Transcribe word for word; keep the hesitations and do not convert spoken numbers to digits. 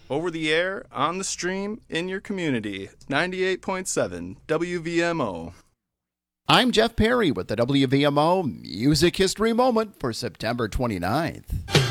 over the air, on the stream, in your community. ninety-eight point seven W V M O. I'm Jeff Perry with the W V M O Music History Moment for September twenty-ninth.